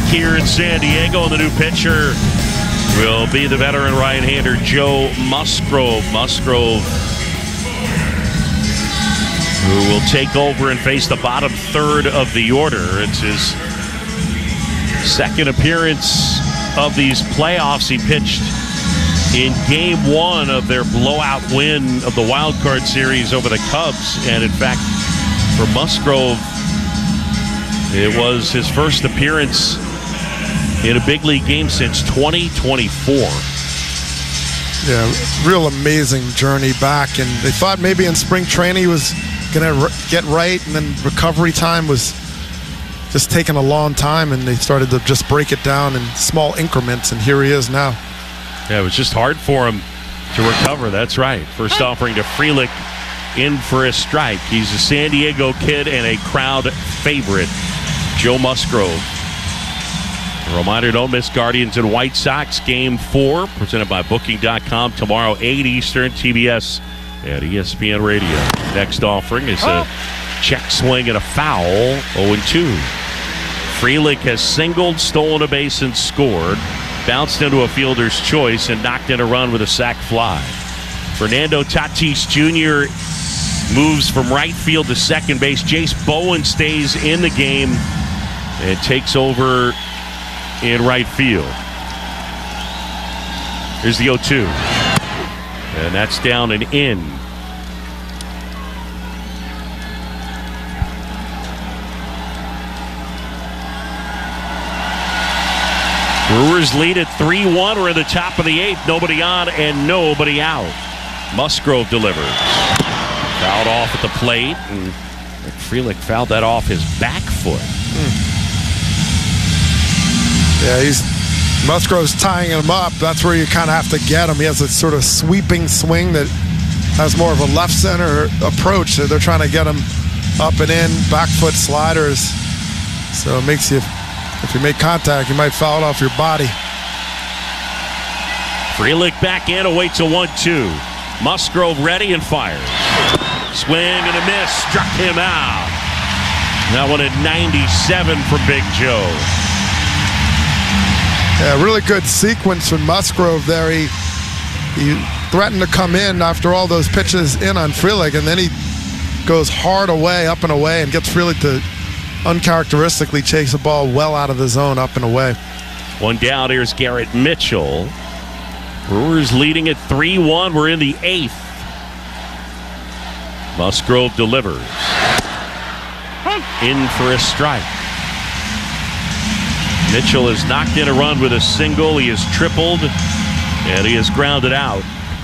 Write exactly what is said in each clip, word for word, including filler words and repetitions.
here in San Diego, and the new pitcher will be the veteran right-hander Joe Musgrove. Musgrove, who will take over and face the bottom third of the order. It's his second appearance of these playoffs. He pitched in game one of their blowout win of the wild card series over the Cubs. And in fact, for Musgrove, it was his first appearance in a big league game since twenty twenty-four. Yeah, real amazing journey back. And they thought maybe in spring training he was going to get right, and then recovery time was just taking a long time, and they started to just break it down in small increments, and here he is now. Yeah, it was just hard for him to recover. That's right. First offering to Frelick in for a strike. He's a San Diego kid and a crowd favorite, Joe Musgrove. A reminder, don't miss Guardians and White Sox Game four, presented by Booking dot com tomorrow, eight Eastern, T B S and E S P N Radio. Next offering is a check swing and a foul, oh and two. Frelick has singled, stolen a base, and scored. Bounced into a fielder's choice and knocked in a run with a sac fly. Fernando Tatis Junior moves from right field to second base. Jace Bowen stays in the game and takes over in right field. Here's the oh two. And that's down and in. Brewers lead at three one. We're in the top of the eighth. Nobody on and nobody out. Musgrove delivers. Fouled off at the plate, and Frelick fouled that off his back foot. Hmm. Yeah, he's Musgrove's tying him up. That's where you kind of have to get him. He has a sort of sweeping swing that has more of a left center approach. So they're trying to get him up and in, back foot sliders. So it makes you, if you make contact, you might foul it off your body. Frelick back in, awaits a one two. Musgrove ready and fires. Swing and a miss, struck him out. That one at ninety-seven for Big Joe. Yeah, really good sequence from Musgrove there. He, he threatened to come in after all those pitches in on Frelick, and then he goes hard away, up and away, and gets Frelick to uncharacteristically chase the ball well out of the zone, up and away. One down, here's Garrett Mitchell. Brewers leading at three one. We're in the eighth. Musgrove delivers. In for a strike. Mitchell has knocked in a run with a single. He has tripled, and he has grounded out.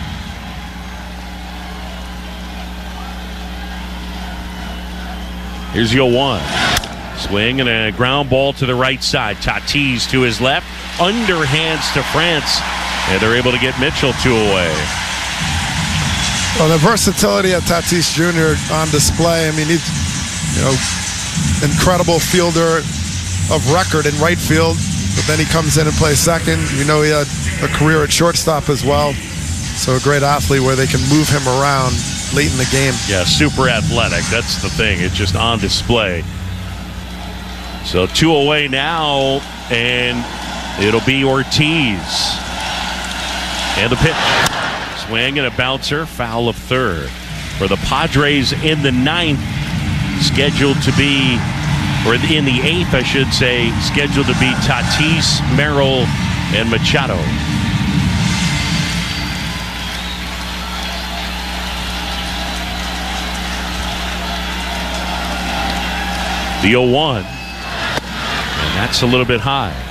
Here's the oh one. Swing and a ground ball to the right side. Tatis to his left. Underhands to France, and they're able to get Mitchell two away. Well, the versatility of Tatis Junior on display. I mean, he's, you know, incredible fielder of record in right field, but then he comes in and plays second. You know, he had a career at shortstop as well, so a great athlete where they can move him around late in the game. Yeah, super athletic. That's the thing. It's just on display. So two away now, and it'll be Ortiz. And the pitch. Swing and a bouncer, foul of third. For the Padres in the ninth, scheduled to be, or in the eighth, I should say, scheduled to be Tatis, Merrill, and Machado. The oh one. And that's a little bit high.